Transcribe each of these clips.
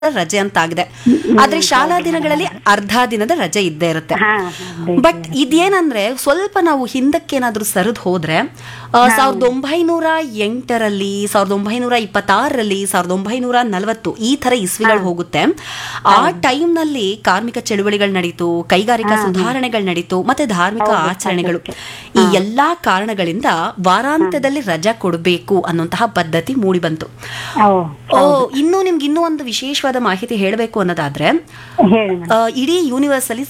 ರಜೆ ಅಂತ ಆಗಿದೆ. ಆದ್ರೆ ಶಾಲಾ ದಿನಗಳಲ್ಲಿ ಅರ್ಧ ದಿನದ ರಜೆ ಇದ್ದೇ ಇರುತ್ತೆ. ಬಟ್ ಇದೇನಂದ್ರೆ ಸ್ವಲ್ಪ ನಾವು ಹಿಂದಕ್ಕೇನಾದ್ರೂ ಸರಿದು ಹೋದ್ರೆ 1908ರಲ್ಲಿ 1926ರಲ್ಲಿ 1940 ಈ ತರ ಇಸ್ವಿಗಳು ಹೋಗುತ್ತೆ. ಆ ಟೈಮ್ ನಲ್ಲಿ ಕಾರ್ಮಿಕ ಚಳುವಳಿಗಳು ನಡೀತು, ಕೈಗಾರಿಕಾ ಸುಧಾರಣೆಗಳು ನಡೀತು, ಮತ್ತೆ ಧಾರ್ಮಿಕ ಆಚರಣೆಗಳು. ಈ ಎಲ್ಲಾ ಕಾರಣಗಳಿಂದ ವಾರಾಂತ್ಯದಲ್ಲಿ ರಜಾ ಕೊಡಬೇಕು ಅನ್ನುವಂತಹ ಪದ್ಧತಿ ಮೂಡಿ ಬಂತು. ಇನ್ನು ನಿಮ್ಗೆ ಇನ್ನೂ ಒಂದು ವಿಶೇಷವಾದ ಮಾಹಿತಿ ಹೇಳಬೇಕು ಅನ್ನೋದಾದ್ರೆ, ಇಡೀ ಯೂನಿವರ್ಸ್ ಅಲ್ಲಿ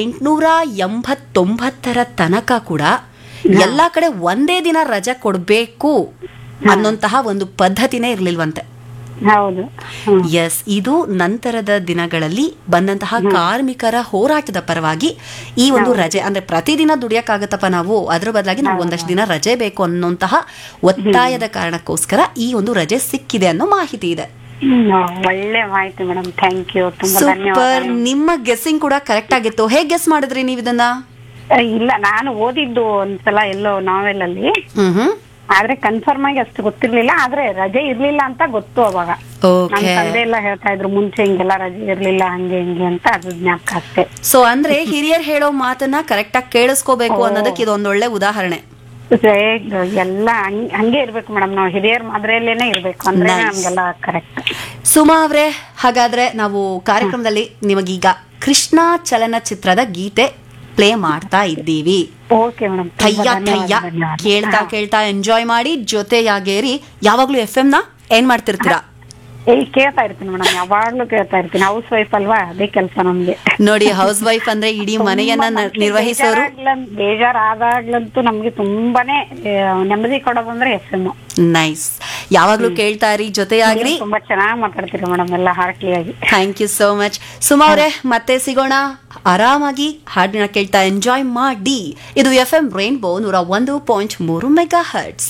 1889ರ ತನಕ ಕೂಡ ಎಲ್ಲಾ ಕಡೆ ಒಂದೇ ದಿನ ರಜಾ ಕೊಡಬೇಕು ಅನ್ನೋಂತಹ ಒಂದು ಪದ್ಧತಿನೇ ಇರ್ಲಿಲ್ವಂತೆ. ಎಸ್, ಇದು ನಂತರದ ದಿನಗಳಲ್ಲಿ ಬಂದಂತಹ ಕಾರ್ಮಿಕರ ಹೋರಾಟದ ಪರವಾಗಿ ಈ ಒಂದು ರಜೆ, ಅಂದ್ರೆ ಪ್ರತಿದಿನ ದುಡಿಯಕ್ಕಾಗತ್ತಪ್ಪ ನಾವು, ಅದರ ಬದಲಾಗಿ ನಾವು ಒಂದಷ್ಟು ದಿನ ರಜೆ ಬೇಕು ಅನ್ನೋಂತಹ ಒತ್ತಾಯದ ಕಾರಣಕ್ಕೋಸ್ಕರ ಈ ಒಂದು ರಜೆ ಸಿಕ್ಕಿದೆ ಅನ್ನೋ ಮಾಹಿತಿ ಇದೆ. ಒಳ್ಳೆ ಮಾಹಿತಿ ಮೇಡಮ್, ಥ್ಯಾಂಕ್ ಯು. ಸೂಪರ್. ನಿಮ್ಮ ಗೆಸ್ಸಿಂಗ್ ಕೂಡ ಕರೆಕ್ಟ್ ಆಗಿತ್ತು. ಹೇಗೆ ಗೆಸ್ ಮಾಡಿದ್ರಿ ನೀವು ಇದನ್ನ? ಇಲ್ಲ, ನಾನು ಓದಿದ್ದು ಒಂದ್ಸಲ ಎಲ್ಲೋ ನಾವೆಲ್ ಅಲ್ಲಿ, ಆದ್ರೆ ಕನ್ಫರ್ಮ್ ಆಗಿ ಅಷ್ಟು ಗೊತ್ತಿರ್ಲಿಲ್ಲ. ಆದ್ರೆ ರಜೆ ಇರ್ಲಿಲ್ಲ ಅಂತ ಗೊತ್ತು ಅವಾಗ. ನಮ್ ತಂದೆ ಎಲ್ಲ ಹೇಳ್ತಾ ಇದ್ರು ಮುಂಚೆ ಹಿಂಗೆಲ್ಲ ರಜೆ ಇರ್ಲಿಲ್ಲ ಹಂಗೆ ಹಿಂಗೆ ಅಂತ, ಅದು ಜ್ಞಾಪಕ ಅಷ್ಟೇ. ಸೊ ಅಂದ್ರೆ ಹಿರಿಯರ್ ಹೇಳೋ ಮಾತನ್ನ ಕರೆಕ್ಟ್ ಆಗಿ ಕೇಳಿಸ್ಕೋಬೇಕು ಅನ್ನೋದಕ್ಕೆ ಇದೊಂದು ಒಳ್ಳೆ ಉದಾಹರಣೆ. ಎಲ್ಲ ಹಂಗೆ ಇರ್ಬೇಕು ಮೇಡಮ್, ನಾವು ಹಿರಿಯರ್ ಮಾದರಿಯಲ್ಲೇನೆ ಇರ್ಬೇಕು ಅಂದ್ರೆ ನಮ್ಗೆಲ್ಲ ಕರೆಕ್ಟ್. ಸುಮಾ ಅವ್ರೆ, ಹಾಗಾದ್ರೆ ನಾವು ಕಾರ್ಯಕ್ರಮದಲ್ಲಿ ನಿಮಗೀಗ ಕೃಷ್ಣ ಚಲನಚಿತ್ರದ ಗೀತೆ ಪ್ಲೇ ಮಾಡ್ತಾ ಇದ್ದೀವಿ. ಓಕೆ ಮೇಡಮ್, ಥಯ್ಯ ಥಯ್ಯ ಕೇಳ್ತಾ ಕೇಳ್ತಾ ಎಂಜಾಯ್ ಮಾಡಿ, ಜೊತೆಯಾಗೇರಿ. ಯಾವಾಗ್ಲೂ FM ನ ಏನ್ ಮಾಡ್ತಿರ್ತೀರಾ? ಕೇಳ್ತಾ ಇರ್ತೀನಿ ಮೇಡಮ್, ಯಾವಾಗ್ಲೂ ಕೇಳ್ತಾ ಇರ್ತೀನಿ. ಹೌಸ್ ವೈಫ್ ಅಲ್ವಾ, ಅದೇ ಕೆಲಸ ನಮ್ಗೆ. ನೋಡಿ, ಹೌಸ್ ವೈಫ್ ಅಂದ್ರೆ ಇಡೀ ಮನೆಯನ್ನ ನಿರ್ವಹಿಸೋರು. ಬೇಜಾರಾದಾಗ್ಲಂತೂ ನಮ್ಗೆ ತುಂಬಾನೇ ನೆಮ್ಮದಿ ಕೊಡೋದಂದ್ರೆ FM. ನೈಸ್. ಯಾವಾಗ್ಲೂ ಕೇಳ್ತಾ ಇರಿ, ಜೊತೆಯಾಗ್ರಿ. ತುಂಬಾ ಚೆನ್ನಾಗಿ ಮಾತಾಡ್ತೀರಿ ಮೇಡಮ್, ಎಲ್ಲ ಹಾರ್ಟ್ಲಿ ಆಗಿ. Thank you so much. Suma ಅವ್ರೆ, ಮತ್ತೆ ಸಿಗೋಣ. ಆರಾಮಾಗಿ ಹಾಡಿನ ಕೇಳ್ತಾ ಎಂಜಾಯ್ ಮಾಡಿ. ಇದು FM ರೈನ್ಬೋ 101.3 ಮೆಗಾಹರ್ಟ್ಸ್.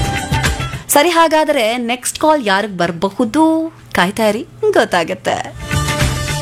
ಸರಿ, ಹಾಗಾದ್ರೆ ನೆಕ್ಸ್ಟ್ ಕಾಲ್ ಯಾರಿಗೆ ಬರಬಹುದು? ಕಾಯ್ತಾ ಇರಿ, ಗೊತ್ತಾಗತ್ತೆ.